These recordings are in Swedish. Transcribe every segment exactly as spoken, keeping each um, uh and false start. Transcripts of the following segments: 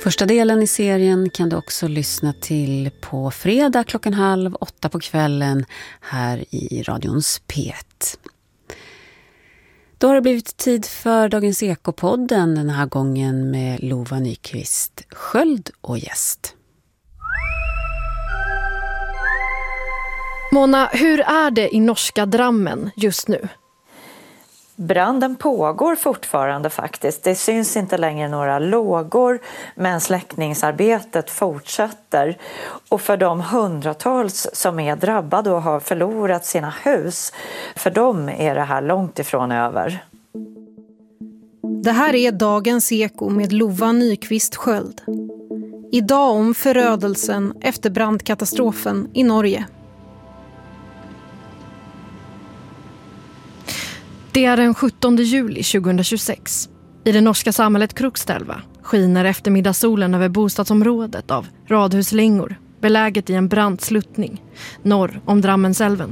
Första delen i serien kan du också lyssna till på fredag klockan halv åtta på kvällen här i radions P ett. Då har det blivit tid för Dagens Eko-podden, den här gången med Lova Nyqvist Sköld och gäst. Mona, hur är det i norska Drammen just nu? Branden pågår fortfarande faktiskt. Det syns inte längre några lågor, men släckningsarbetet fortsätter. Och för de hundratals som är drabbade och har förlorat sina hus, för dem är det här långt ifrån över. Det här är Dagens Eko med Lova Nyqvist Sköld. Idag om förödelsen efter brandkatastrofen i Norge. Det är den sjuttonde juli tjugohundratjugosex. I det norska samhället Krokstadelva skiner eftermiddagssolen över bostadsområdet av radhuslängor, beläget i en brant sluttning norr om Drammensälven.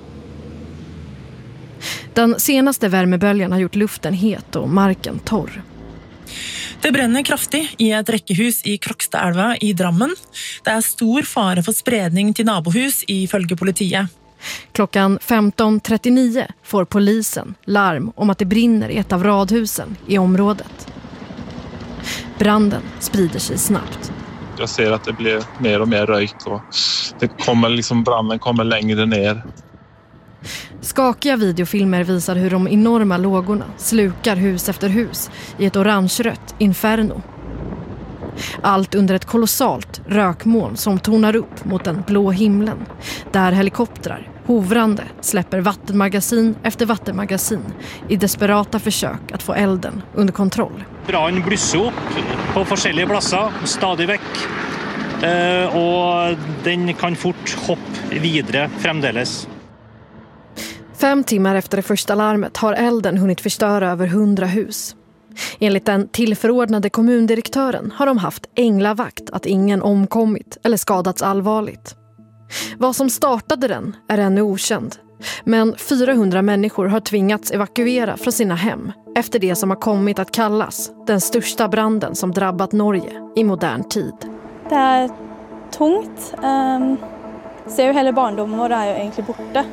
Den senaste värmeböljan har gjort luften het och marken torr. Det bränner kraftigt i ett räckehus i Krokstadelva i Drammen. Det är stor fara för spridning till nabohus ifølge politiet. Klockan femton trettionio får polisen larm om att det brinner i ett av radhusen i området. Branden sprider sig snabbt. Jag ser att det blir mer och mer rök och det kommer liksom, branden kommer längre ner. Skakiga videofilmer visar hur de enorma lågorna slukar hus efter hus i ett orange-rött inferno. Allt under ett kolossalt rökmoln som tonar upp mot den blå himlen, där helikoptrar hovrande släpper vattenmagasin efter vattenmagasin i desperata försök att få elden under kontroll. Brannen blusser upp på olika platser stadig väck eh, och den kan fort hoppa vidare framdeles. Fem timmar efter det första larmet har elden hunnit förstöra över hundra hus. Enligt den tillförordnade kommundirektören har de haft änglavakt att ingen omkommit eller skadats allvarligt. Vad som startade den är ännu okänd, men fyrahundra människor har tvingats evakuera från sina hem efter det som har kommit att kallas den största branden som drabbat Norge i modern tid. Det är tungt. Um, ser ju hela barndomen och det är ju egentligen borta.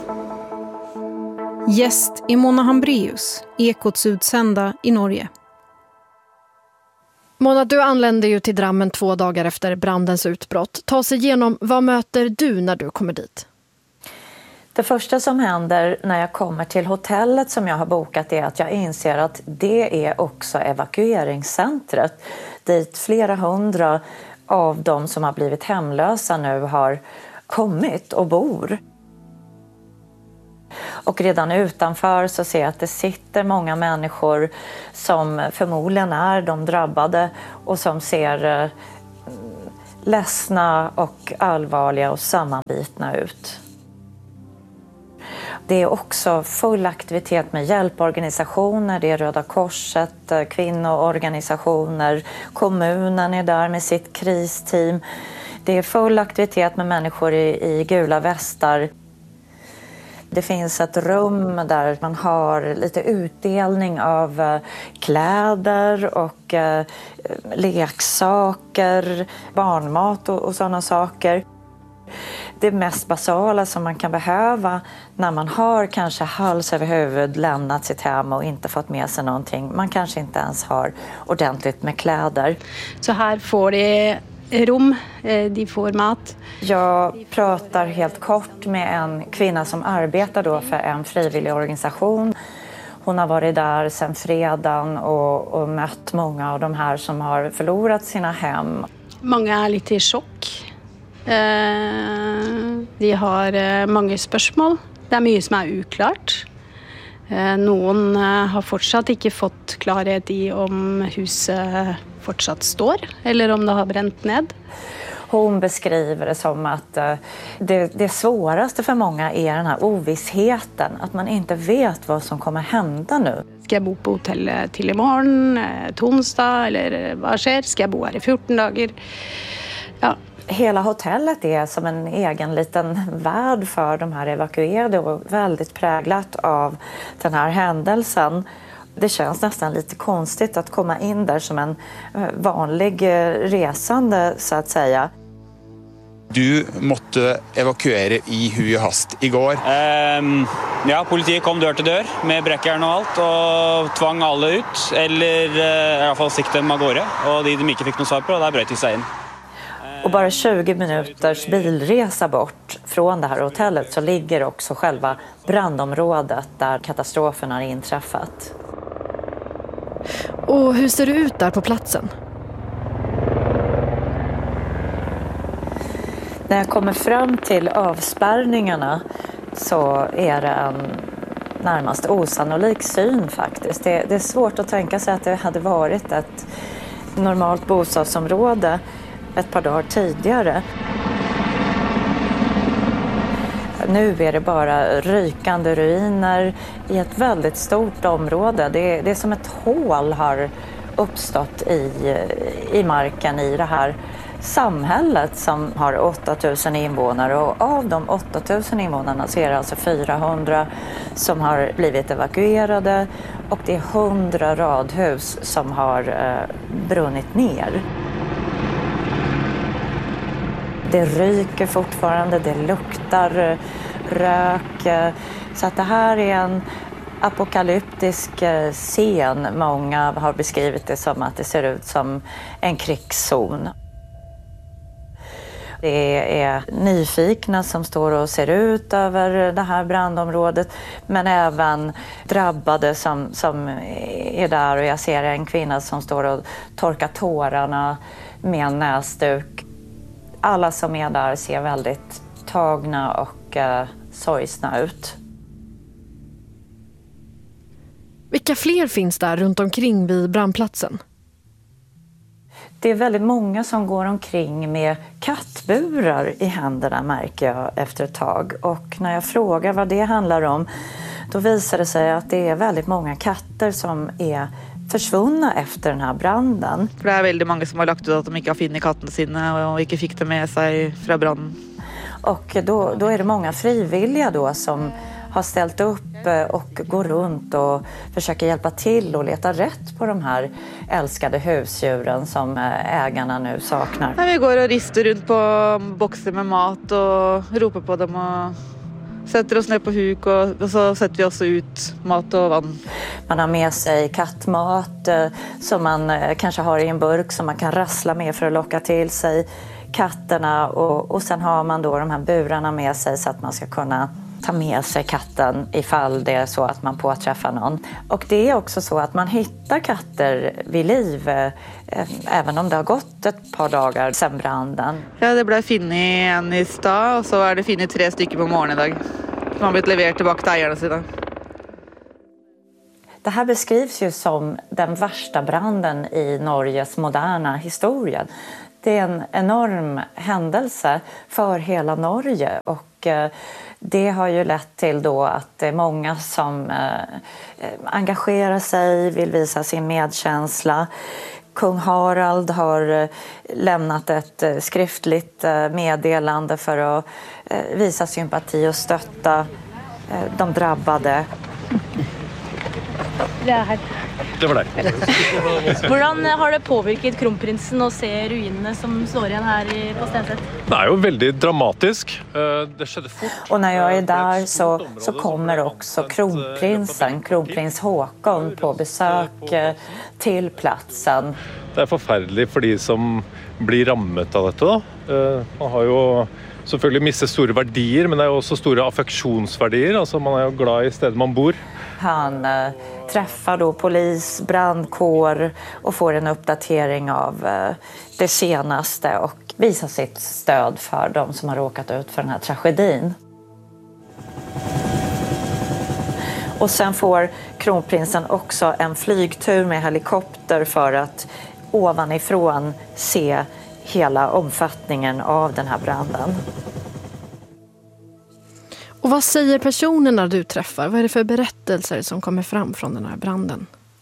Gäst är Mona Hambraeus, Ekots utsända i Norge. Mona, du anländer ju till Drammen två dagar efter brandens utbrott. Ta sig igenom, vad möter du när du kommer dit? Det första som händer när jag kommer till hotellet som jag har bokat är att jag inser att det är också evakueringscentret. Dit flera hundra av de som har blivit hemlösa nu har kommit och bor. Och redan utanför så ser jag att det sitter många människor som förmodligen är de drabbade och som ser eh, ledsna och allvarliga och sammanbitna ut. Det är också full aktivitet med hjälporganisationer, det är Röda Korset, kvinnoorganisationer, kommunen är där med sitt kristeam. Det är full aktivitet med människor i, i gula västar. Det finns ett rum där man har lite utdelning av kläder och leksaker, barnmat och, och sådana saker. Det mest basala som man kan behöva när man har kanske hals över huvud lämnat sitt hem och inte fått med sig någonting. Man kanske inte ens har ordentligt med kläder. Så här får det rum, de får mat. Jag pratar helt kort med en kvinna som arbetar då för en frivillig organisation. Hon har varit där sedan fredagen och, och mött många av de här som har förlorat sina hem. Många är lite i chock. De har många spørsmål. Det är mycket som är oklart. Någon har fortsatt inte fått klarhet i om huset fortsatt står eller om det har bränt ned. Hon beskriver det som att det, det svåraste för många är den här ovissheten. Att man inte vet vad som kommer hända nu. Ska jag bo på hotell till imorgon, tonsdag eller vad sker? Ska jag bo här i fjorton dagar? Ja. Hela hotellet är som en egen liten värld för de här evakuerade och väldigt präglat av den här händelsen. Det känns nästan lite konstigt att komma in där som en vanlig resande så att säga. Du måtte evakuera i hui og hast igår. Um, ja, politiet kom dør til dør med brekkjern og alt og tvang alle ut, eller uh, i alla fall sikte dem av gårde, og de de ikke fikk noe svar på, og der brøt de seg inn. Och bara tjugo minuters bilresa bort från det här hotellet så ligger också själva brandområdet där katastrofen har inträffat. Och hur ser det ut där på platsen? När jag kommer fram till avspärrningarna så är det en närmast osannolik syn faktiskt. Det, det är svårt att tänka sig att det hade varit ett normalt bostadsområde ett par dagar tidigare. Nu är det bara rykande ruiner i ett väldigt stort område. Det, det är som ett hål har uppstått i, i marken i det här samhället som har åtta tusen invånare, och av de åtta tusen invånarna så är det alltså fyrahundra som har blivit evakuerade och det är hundra radhus som har eh, brunnit ner. Det ryker fortfarande, det luktar rök, så att det här är en apokalyptisk scen. Många har beskrivit det som att det ser ut som en krigszon. Det är nyfikna som står och ser ut över det här brandområdet, men även drabbade som, som är där, och jag ser en kvinna som står och torkar tårarna med en näsduk. Alla som är där ser väldigt tagna och eh, sorgsna ut. Vilka fler finns där runt omkring vid brandplatsen? Det är väldigt många som går omkring med kattburar i händerna, märker jag efter ett tag. Och när jag frågar vad det handlar om, då visar det sig att det är väldigt många katter som är försvunna efter den här branden. För det är väldigt många som har lagt ut att de inte har funnit katterna sina och inte fick det med sig från branden. Och då, då är det många frivilliga då som har ställt upp och går runt och försöker hjälpa till och leta rätt på de här älskade husdjuren som ägarna nu saknar. Nej, vi går och rister runt på boxar med mat och ropar på dem och sätter oss ner på huk, och, och så sätter vi också ut mat och vatten. Man har med sig kattmat eh, som man eh, kanske har i en burk som man kan rassla med för att locka till sig katterna, och, och sen har man då de här burarna med sig så att man ska kunna ta med sig katten ifall det är så att man påträffar någon. Och det är också så att man hittar katter vid liv eh, även om det har gått ett par dagar sedan branden. Ja, det blev finnig en i stad, och så är det finnig tre stycken på morgonen idag. Som har blivit levererat tillbaka till ägarna sina. Det här beskrivs ju som den värsta branden i Norges moderna historia. Det är en enorm händelse för hela Norge, och det har ju lett till då att det är många som engagerar sig, vill visa sin medkänsla. Kung Harald har lämnat ett skriftligt meddelande för att visa sympati och stötta de drabbade. Det är här. Det var det. Hur har det påverkat kronprinsen att se ruinerna som står igen här på Stenset? Det är ju väldigt dramatiskt. Det skedde fort. Och när jag är där så, så kommer också kronprinsen, kronprins Håkon, på besök till platsen. Det är förfärligt för de som blir rammet av detta då. Man har ju selvfølgelig mistet stora värdier, men det är också stora affektionsvärdier. Alltså man är ju glad i stället man bor. Han eh, träffar då polis, brandkår och får en uppdatering av eh, det senaste och visar sitt stöd för de som har råkat ut för den här tragedin. Och sen får kronprinsen också en flygtur med helikopter för att ovanifrån se hela omfattningen av den här branden. Och vad säger personerna du träffar? Vad är det för berättelser som kommer fram från den här branden?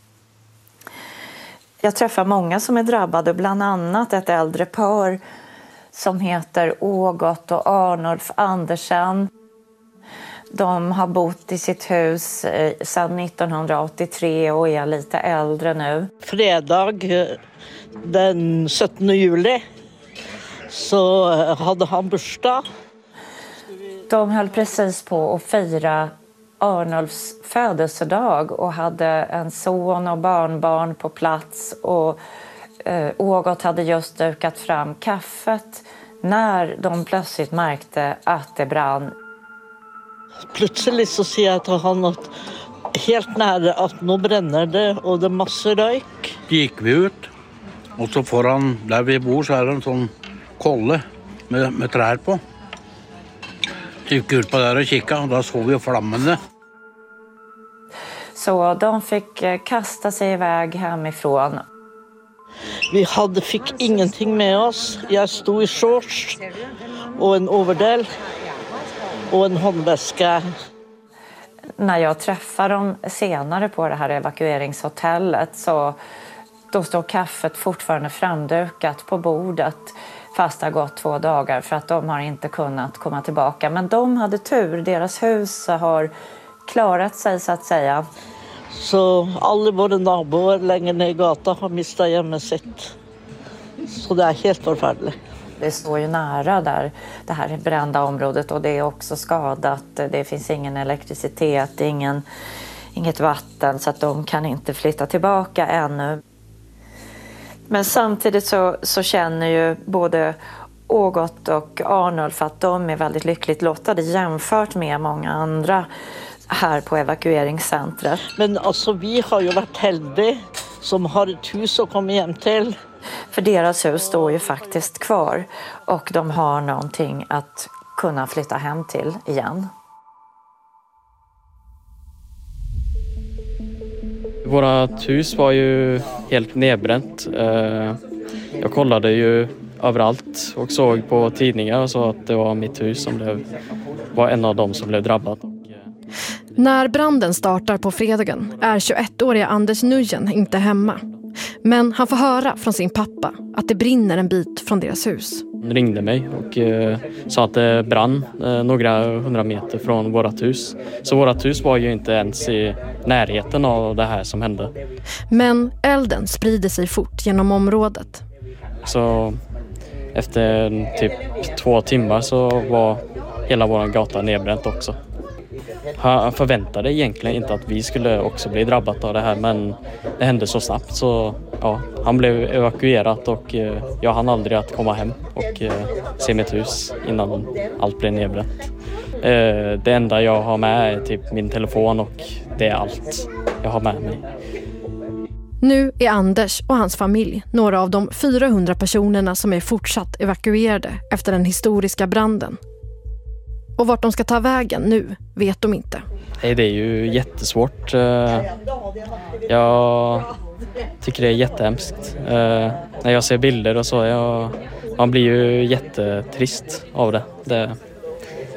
Jag träffar många som är drabbade, bland annat ett äldre par som heter Ågot och Arnulf Andersen. De har bott i sitt hus sedan nittonhundraåttiotre och är lite äldre nu. Fredag den sjuttonde juli så hade han bursdag. De höll precis på att fira Arnulfs födelsedag och hade en son och barnbarn på plats. Och eh, Ågot hade just dukat fram kaffet när de plötsligt märkte att det brann. Plötsligt så ser jag att han något helt nära att nu bränner det och det är massor rök. Gick vi ut och så får han, där vi bor så är det en sån kolle med, med träd på. Gick ut på där och kika och då såg vi flammande. Så de fick kasta sig iväg hemifrån. Vi hade, fick ingenting med oss. Jag stod i shorts och en overdel och en handväska. När jag träffar dem senare på det här evakueringshotellet så då står kaffet fortfarande framdukat på bordet fast det har gått två dagar för att de har inte kunnat komma tillbaka. Men de hade tur, deras hus har klarat sig så att säga. Så alla våra naboer längre ner i gatan har mistat hemmet sitt. Så det är helt förfärligt. Det står ju nära där det här brända området och det är också skadat. Det finns ingen elektricitet, ingen, inget vatten så att de kan inte flytta tillbaka ännu. Men samtidigt så, så känner ju både Ågot och Arnulf att de är väldigt lyckligt lottade jämfört med många andra här på evakueringscentret. Men alltså vi har ju varit heldiga som har ett hus att komma hem till. För deras hus står ju faktiskt kvar och de har någonting att kunna flytta hem till igen. Vårat hus var ju helt nedbränt. Jag kollade ju överallt och såg på tidningar och så att det var mitt hus som blev, var en av dem som blev drabbad. När branden startar på fredagen är tjugoettåriga Anders Nujen inte hemma. Men han får höra från sin pappa att det brinner en bit från deras hus. Han ringde mig och eh, sa att det brann eh, några hundra meter från vårat hus. Så vårat hus var ju inte ens i närheten av det här som hände. Men elden sprider sig fort genom området. Så efter typ två timmar så var hela vår gata nedbränt också. Han förväntade egentligen inte att vi skulle också bli drabbat av det här, men det hände så snabbt så ja, han blev evakuerad och eh, jag hann aldrig att komma hem och eh, se mitt hus innan allt blev nedbränt. Eh, det enda jag har med är typ min telefon och det är allt jag har med mig. Nu är Anders och hans familj några av de fyrahundra personerna som är fortsatt evakuerade efter den historiska branden. Och vart de ska ta vägen nu vet de inte. Nej, det är ju jättesvårt. Jag tycker det är jättehemskt. När jag ser bilder och så, jag, man blir ju jättetrist av det. det.